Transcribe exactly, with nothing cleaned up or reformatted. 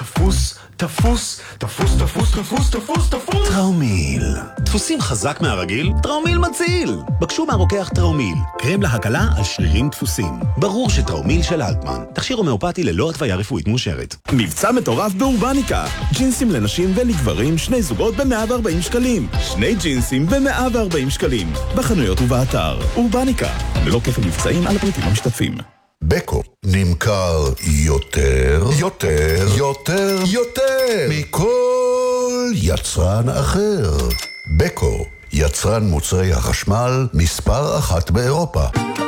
תפוס, תפוס, תפוס, תפוס, תפוס, תפוס, תפוס. טראומיל. דפוסים חזק מהרגיל? טראומיל מציל. בקשו מהרוקח טראומיל. קרם להקלה על שרירים דפוסים. ברור שטראומיל של אלטמן. תכשיר הומאופתי ללא התוויה רפואית מאושרת. מבצע מטורף באורבניקה. ג'ינסים לנשים ולגברים, שני זוגות ב-מאה וארבעים שקלים. שני ג'ינסים ב-מאה וארבעים שקלים. בחנויות ובאתר. אורבניקה. ללא כפל מבצעים על הפריטים המשתתפים. בקו נמכר יותר, יותר, יותר, יותר מכל יצרן אחר. בקו, יצרן מוצרי החשמל מספר אחת באירופה.